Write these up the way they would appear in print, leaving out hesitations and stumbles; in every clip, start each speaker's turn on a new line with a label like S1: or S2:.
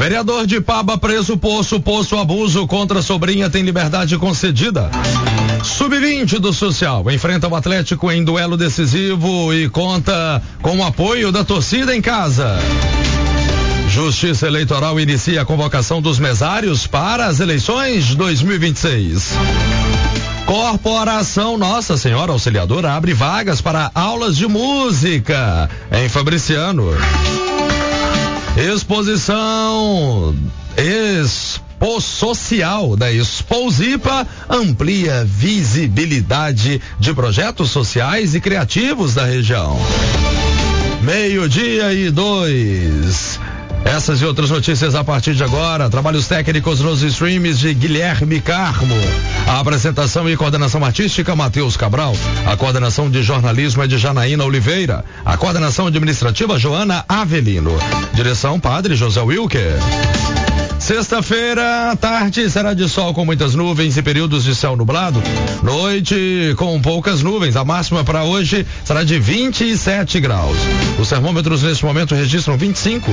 S1: Vereador de Ipaba preso por suposto abuso contra a sobrinha tem liberdade concedida. Sub-20 do Social enfrenta o Atlético em duelo decisivo e conta com o apoio da torcida em casa. Justiça Eleitoral inicia a convocação dos mesários para as eleições 2026. Corporação Nossa Senhora Auxiliadora abre vagas para aulas de música em Fabriciano. Exposição social da Exposipa amplia visibilidade de projetos sociais e criativos da região. 12:02. Essas e outras notícias a partir de agora. Trabalhos técnicos nos streams de Guilherme Carmo. A apresentação e coordenação artística, Matheus Cabral. A coordenação de jornalismo é de Janaína Oliveira. A coordenação administrativa, Joana Avelino. Direção, Padre José Wilker. Sexta-feira, tarde, será de sol com muitas nuvens e períodos de céu nublado. Noite com poucas nuvens. A máxima para hoje será de 27 graus. Os termômetros neste momento registram 25.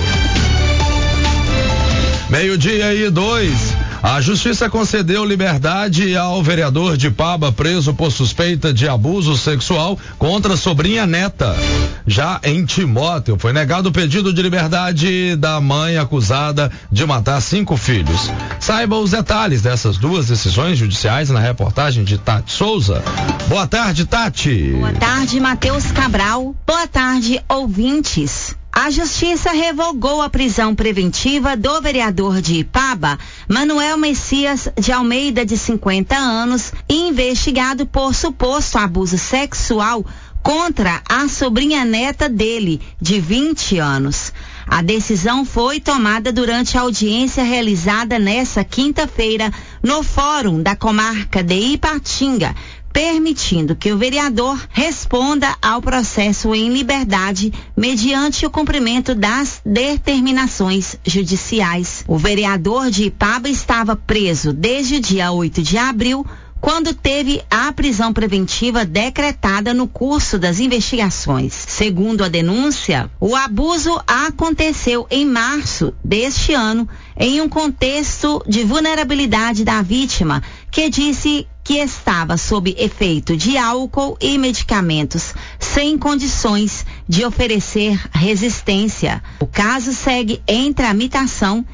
S1: 12:02. A justiça concedeu liberdade ao vereador de Ipaba preso por suspeita de abuso sexual contra a sobrinha neta. Já em Timóteo, foi negado o pedido de liberdade da mãe acusada de matar 5 filhos. Saiba os detalhes dessas duas decisões judiciais na reportagem de Tati Souza. Boa tarde, Tati.
S2: Boa tarde, Matheus Cabral. Boa tarde, ouvintes. A Justiça revogou a prisão preventiva do vereador de Ipaba, Manuel Messias de Almeida, de 50 anos, investigado por suposto abuso sexual contra a sobrinha neta dele, de 20 anos. A decisão foi tomada durante a audiência realizada nesta quinta-feira no Fórum da Comarca de Ipatinga, permitindo que o vereador responda ao processo em liberdade mediante o cumprimento das determinações judiciais. O vereador de Ipaba estava preso desde o dia 8 de abril, quando teve a prisão preventiva decretada no curso das investigações. Segundo a denúncia, o abuso aconteceu em março deste ano, em um contexto de vulnerabilidade da vítima, que disse que estava sob efeito de álcool e medicamentos, sem condições de oferecer resistência. O caso segue em tramitação